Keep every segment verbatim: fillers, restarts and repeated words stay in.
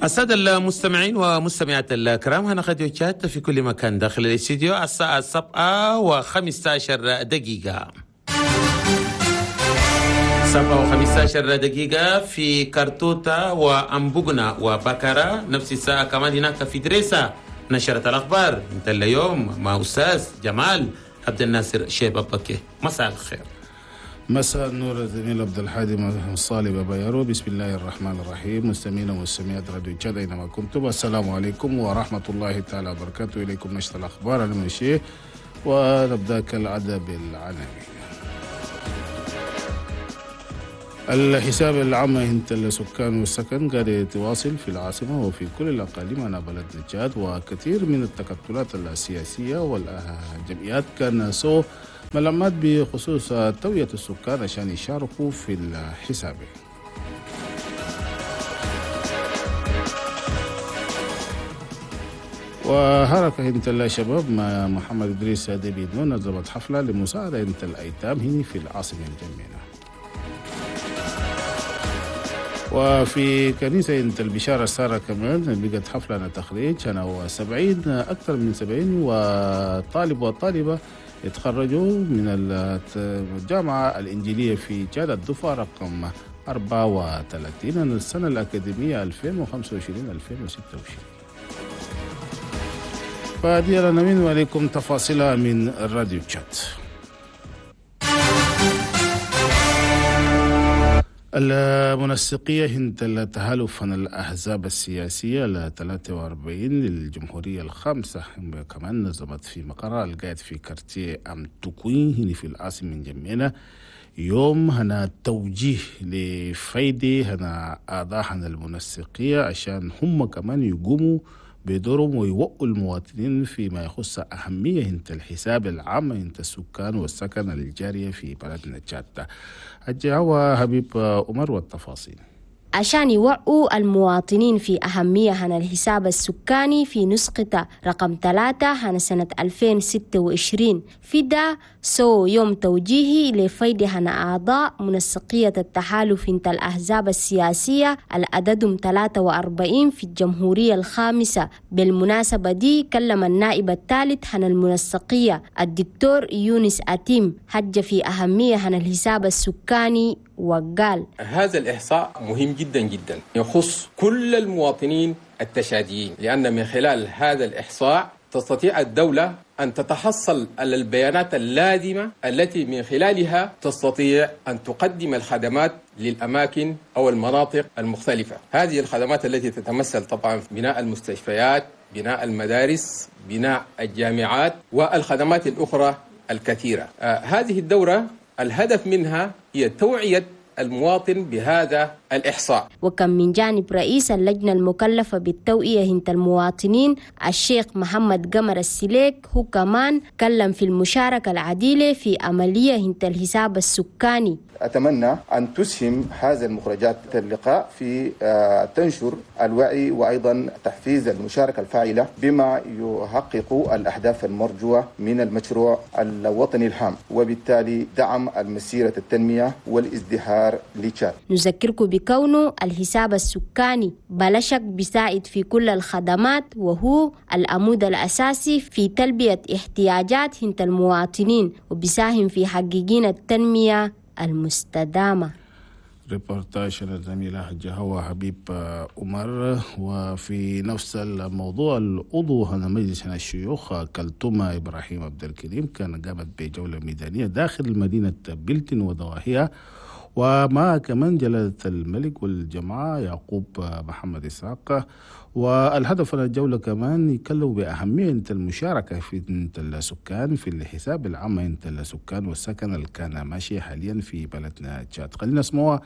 السادة المستمعين ومستمعات الكرام، هنا قد يوجد في كل مكان داخل الاستديو الساعة السبعة وخمسة عشر دقيقة سبعة وخمسة عشر دقيقة في كرتوتا وأنبوغنا وبكرة. نفس الساعة كمان هناك في دريسة نشرة الأخبار. انت اليوم مع أستاذ جمال عبد الناصر شيب بكي. مساء الخير. مساء النور الزميل عبد الحادي صالح بابايرو. بسم الله الرحمن الرحيم. مستمعين ومستمعات راديو تشاد اينما كنتم، السلام عليكم ورحمه الله تعالى وبركاته. اليكم نشره الاخبار المنشيه، ونبدا كالعاده بالعناوين. الحساب العام هنت السكان والسكن قاعد يتواصل في العاصمه وفي كل الاقاليم على بلدنا تشاد، وكثير من التكتلات السياسيه والجمعيات كان سو ملمات بخصوص توعية السكان عشان يشاركوا في الحساب. وحركة هنت الشباب مع محمد إدريس ديبيدو نظمت حفلة لمساعدة هنت الأيتام هنا في العاصمة الجميلة. وفي كنيسة هنت البشارة سارة كمان بقت حفلة تخريج أنا وسبعين أكثر من سبعين وطالب وطالبة يتخرجوا من الجامعة الإنجيلية في تشاد الدفعة رقم أربعة وثلاثين السنة الأكاديمية ألفين وخمسة وعشرين ألفين وستة وعشرين. فهذه العناوين وعليكم تفاصيلها من الراديو تشاد. المنسقية هند التحالف عن الأحزاب السياسية ل ثلاثة وأربعين للجمهورية الخامسة كمان نظمت في مقرها القاعد في كارتيه أم تكوين هنا في العاصمة من جمينة يوم هنا توجيه لفايدة هنا أعضاء عن المنسقية عشان هم كمان يقوموا بدورهم ويوقوا المواطنين فيما يخص أهمية هنت الحساب العام هنت السكان والسكن الجارية في بلدنا تشاد. الجهوى حبيب عمر والتفاصيل. عشان يوعوا المواطنين في أهمية عن الحساب السكاني في نسخة رقم ثلاثة عن سنة ألفين وستة وعشرين، في ده سو يوم توجيهي لفيد عن أعضاء منسقية التحالف انت الأحزاب السياسية العددهم ثلاثة وأربعين في الجمهورية الخامسة. بالمناسبة دي كلم النائب الثالث عن المنسقية الدكتور يونس أتيم حج في أهمية عن الحساب السكاني وقال: هذا الإحصاء مهم جدا جدا يخص كل المواطنين التشاديين، لأن من خلال هذا الإحصاء تستطيع الدولة أن تتحصل على البيانات اللازمة التي من خلالها تستطيع أن تقدم الخدمات للأماكن أو المناطق المختلفة. هذه الخدمات التي تتمثل طبعا في بناء المستشفيات، بناء المدارس، بناء الجامعات، والخدمات الأخرى الكثيرة. آه هذه الدورة الهدف منها هي توعية المواطن بهذا الإحصاء. وكم من جانب رئيس اللجنة المكلفة بالتوعية هنت المواطنين الشيخ محمد قمر السليك هو كمان كلم في المشاركة العديلة في عملية هنت الحساب السكاني. أتمنى أن تسهم هذه المخرجات اللقاء في تنشر الوعي وأيضا تحفيز المشاركة الفاعلة بما يحقق الأهداف المرجوة من المشروع الوطني الهام، وبالتالي دعم المسيرة التنمية والازدهار لتشاد. نذكركم بكونه الحساب السكاني بلا شك بيساعد في كل الخدمات، وهو العمود الأساسي في تلبية احتياجات هنت المواطنين وبيساهم في حقيقين التنمية المستدامة. ريبورتاج الزميلة جهوى حبيب عمر. وفي نفس الموضوع العضو هنا مجلس الشيوخ كلتوما إبراهيم عبد الكريم كان قامت بجولة ميدانية داخل مدينة بلتن وضواحيها، ومع كمان جلالة الملك والجماعة يعقوب محمد إسحاق. والهدف من الجولة كمان يكلوا بأهمية المشاركة في السكان في الحساب العام السكان والسكن اللي كان ماشي حاليا في بلدنا تشاد. خلينا نسمعها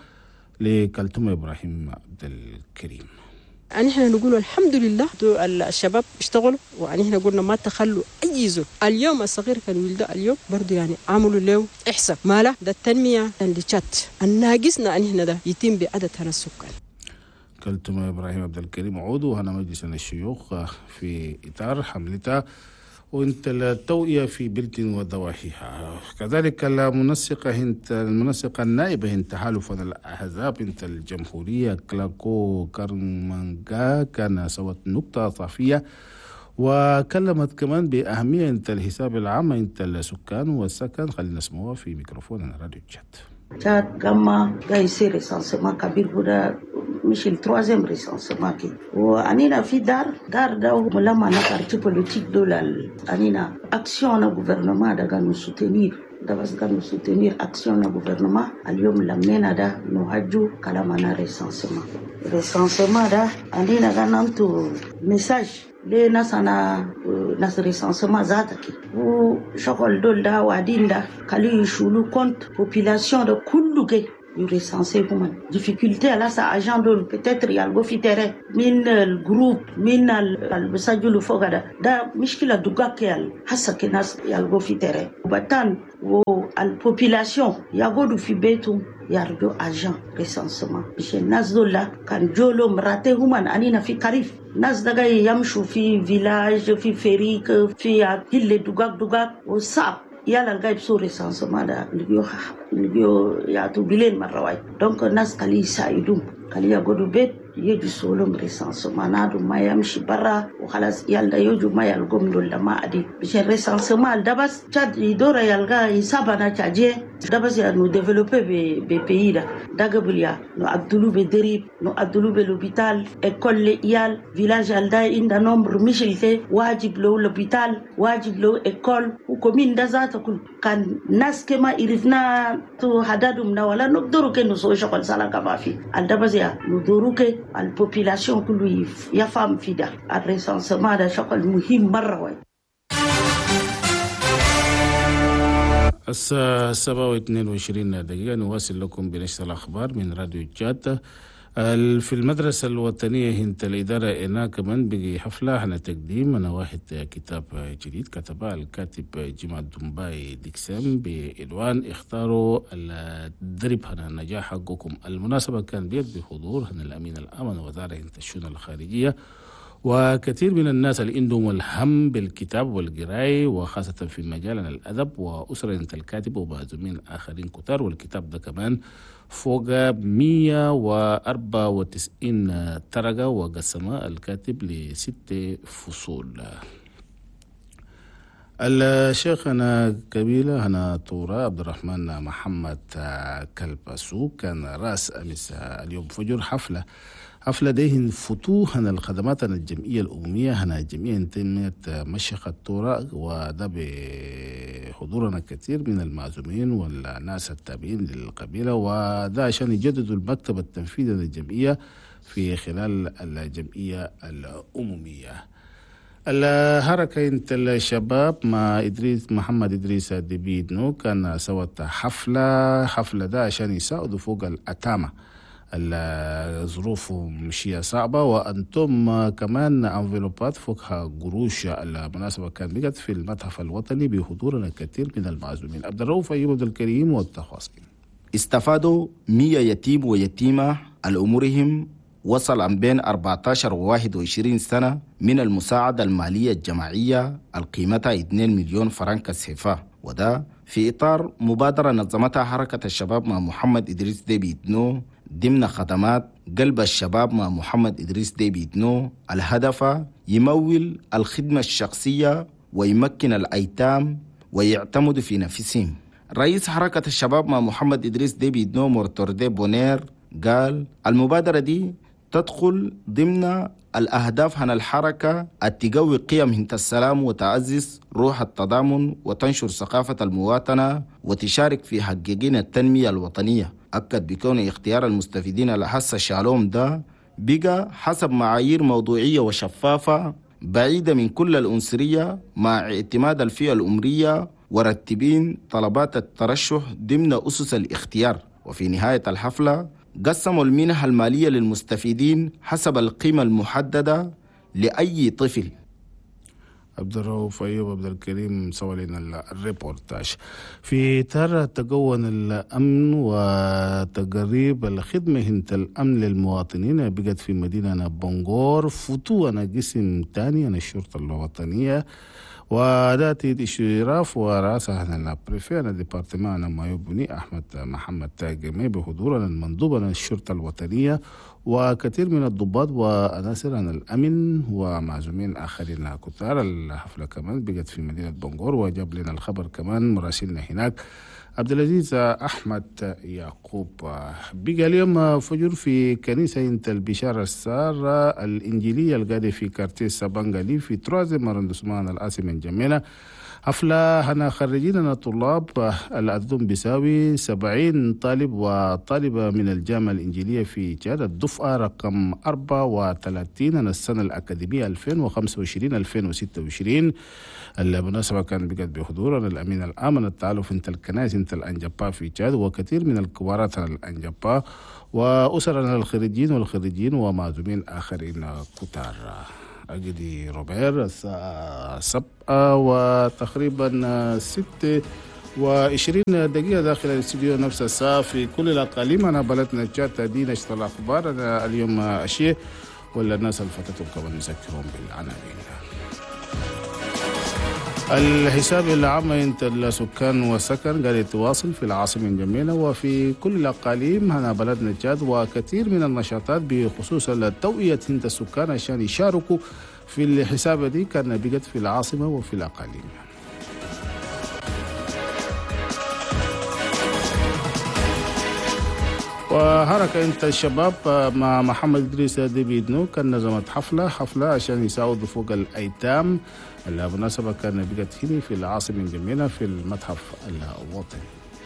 لكلتوم إبراهيم عبد الكريم. يعني احنا نقول الحمد لله الشباب اشتغلوا، ويعني احنا قلنا ما تخلوا اي زول. اليوم الصغير كان ولده اليوم برضو يعني عملوا له احساب ماله ده التنميه اللي تشات الناقصنا ان احنا ده يتم بعدد هنا السكان. كلتم إبراهيم عبد الكريم عضو هنا مجلس الشيوخ في إطار حملته وانت التوئية في بلد وضواحيها. كذلك المنسقة انت المنسقة النائبة انت تحالفا الأحزاب انت الجمهورية كلاكو كارمانجا كان سوت نقطة طافية، وكلمت كمان بأهمية انت الحساب العام انت السكان والسكن. خلينا نسمعها في ميكروفون راديو تشات. Tchad, Gamma, Gaïsé, recensement, Kabir Bouda, Michel, troisième recensement. Ou Anina Fidar, Dar, Dao, Molama, na parti politique de l'Anina. Action au gouvernement, Daga nous soutenir. Daga nous soutenir, action au gouvernement. Alium, la menada, nous hadjou, Kalamana recensement. Recensement, da, Anina, Gananto, message. Le nasana nas recensement zataki ou chokol dolda wadinda kali shulu compte population de kulluge yu recensé human difficulté ala sa agent dol peut-être yal go fitere min el groupe min al besajulu fogada da mishkila dugake al hasake nas yal go fitere batan wo al population yago du fibetu yardo agent recensement chez nazola kan jolo mrate human anina fi karif nas daga yamshu fi village fi ferik fi hille dugak dugak o sap yala gaib so recensement da ligyo ligyo ya to bilen marawai donc nas kali saidum kali yagodu bet yeju solo recensement nadu mayam shibara o khalas yalda yoju mayal gomdol da maadi bi recensement dabas Tchad idora yalga isabana chaje dabas ya no développer be be pays da daga bulia no abdulu be derib no abdulu be l'hôpital école yal village alda inda nombre michilte wajib lo l'hôpital wajib lo école ou commune da zata kun kan naskema irifna to hadadum na wala no doro ke no so shakal sala kama fi al dabas ya no doro ke al population كله يفهم في ده الريسانسمان ده شغل مهم مرة واحد. الساعة سبعة واثنين وعشرين دقيقة نواصل لكم بنشر الأخبار من راديو تشات. في المدرسة الوطنية هنت الإدارة هنا كمان بقي حفلة عن تقديم أنا واحد كتاب جديد كتبه الكاتب جمال دمباي ديكسام بعنوان اختاروا الدرب هنا النجاح حقكم. المناسبة كان بيد بحضور هنا الأمين الأمن وزارة الشؤون الخارجية وكثير من الناس اللي عندهم الهم بالكتاب والقراءة وخاصة في مجال الأدب وأسرة الكاتب ومعزومين آخرين كتار. والكتاب ده كمان فوق مية وأربعة وتسعين ترجة وقسمها الكاتب لست فصول. الشيخ أنا كبيلة أنا طورة عبد الرحمن محمد كلباسو كان رأس أمس اليوم فجر حفلة حفلة ديه فتوح عن الخدمات الجمعية الأممية هنا جمعية انتمت مشيخ الطورة وده بحضورنا كثير من المعزومين والناس التابعين للقبيلة وده عشان يجددوا المكتب التنفيذي للجمعية في خلال الجمعية الأممية. الحركة انت الشباب مع إدريس محمد إدريس ديبيدنو كان سوت حفلة حفلة ده عشان يساعدوا فوق الأتامة الظروف مشية صعبة وأنتم كمان أنفلوبات فوقها قروش. المناسبة كان بقت في المتحف الوطني بحضورنا كثير من المعزومين. عبد الرؤوف أيوب عبد الكريم والتفاصيل. استفادوا مية يتيم ويتيمة الأمورهم وصل عن بين أربعة عشر و واحد وعشرين سنة من المساعدة المالية الجماعية القيمتها اثنين مليون فرنك سيفا، وده في إطار مبادرة نظمتها حركة الشباب مع محمد إدريس ديبيدنو ضمن خدمات قلب الشباب مع محمد إدريس ديبيدنو. الهدف يمول الخدمة الشخصية ويمكن الأيتام ويعتمدوا في نفسهم. رئيس حركة الشباب مع محمد إدريس ديبيدنو مورتوردي بونير قال المبادرة دي تدخل ضمن الأهداف عن الحركة التقوي قيم هنت السلام وتعزز روح التضامن وتنشر ثقافة المواطنة وتشارك في حقيقين التنمية الوطنية. أكد بكون اختيار المستفيدين لحس الشالوم ده بقى حسب معايير موضوعية وشفافة بعيدة من كل الأنصرية مع اعتماد الفئة الأمرية ورتبين طلبات الترشح ضمن أسس الاختيار. وفي نهاية الحفلة قسموا المنح المالية للمستفيدين حسب القيمة المحددة لأي طفل. عبد الرؤوف أيوب عبد الكريم سوى لنا الريبورتاج. في إطار تكون الأمن وتقريب الخدمة هنت الأمن للمواطنين بقت في مدينة بونغور فتوة قسم تاني عن الشرطة الوطنية وذات الاشراف ورأسها البريفي ديبارتمان ما يبني أحمد محمد تاجمي بحضور المندوب الشرطة الوطنية وكثير من الضباط وعناصر الأمن ومعزومين آخرين كثار. الحفلة كمان بقت في مدينة بنغور وجاب لنا الخبر كمان مراسلنا هناك عبد العزيز أحمد يعقوب. بقى اليوم فجر في كنيسة البشارة السارة الإنجيلية القاعدة في كارتيه سابانغالي في ترازم مرندسمان الآسي من جميلة حفلة هنا خريجين الطلاب الأردن بيساوي سبعين طالب وطالبة من الجامعة الإنجيلية في جاد الدفعة رقم أربعة وثلاثين من السنة الأكاديمية ألفين وخمسة وعشرين ألفين وستة وعشرين. المناسبة كان بقت بحضور الأمين الآمن التعالف انت الكنائس انت الأنجباء في جاد وكثير من الكبارات الأنجباء وأسر الخريجين والخريجين ومعزومين آخرين كتار. أجدي روبير الساعة سبعة وتقريبا ستة وعشرين دقيقة داخل الاستديو نفس الساعة في كل الأقاليم. أنا بلدنا جات تدين نشر الأخبار. أنا اليوم أشياء ولا الناس الفتاة كمان نذكرهم بالعناوين. الحساب العام انت السكان والسكن قاعد يتواصل في العاصمة الجميلة وفي كل الأقاليم هنا بلدنا جاد وكثير من النشاطات بخصوص التوعية انت السكان عشان يشاركوا في الحساب دي كان بقت في العاصمة وفي الأقاليم. وحركة انت الشباب مع محمد إدريس ديبيدنو كان نظمت حفلة حفلة عشان يساعدوا فوق الأيتام. المناسبة كان بقت هنا في العاصمة الجميلة في المتحف الوطني.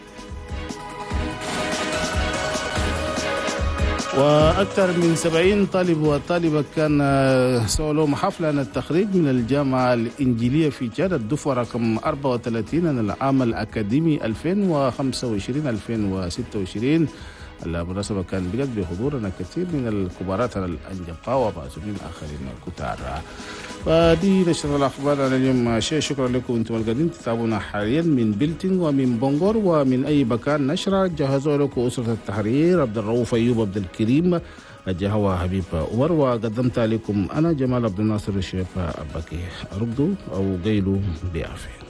وأكثر من سبعين طالب وطالبة كان سووا لهم حفلة عن التخريج من الجامعة الإنجيلية في جاد الدفعة رقم أربعة وثلاثين من العام الأكاديمي ألفين وخمسة وعشرين ألفين وستة وعشرين. المناسبة كان بقت بحضورنا كثير من الكبارات الأنجباء ومعزومين آخرين كتار. فدي نشر الأخبار على اليوم. شيء شكرا لكم انتم القاعدين تتابعونا حاليا من بلتين ومن بنغور ومن أي مكان نشرة جهزوا لكم أسرة التحرير عبد الرؤوف أيوب عبد الكريم الجهوى حبيب عمر وقدمت لكم أنا جمال عبد الناصر الشيخ أبكي. أردوا أو قيلوا بعافية.